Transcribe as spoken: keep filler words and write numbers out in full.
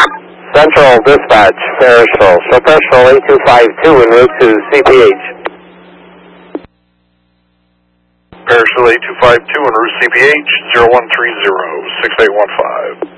Central Dispatch, Parishville. Show Parishville eight two five two en route to C P H. Parishville eight two five two en route C P H, zero one three zero, six eight one five.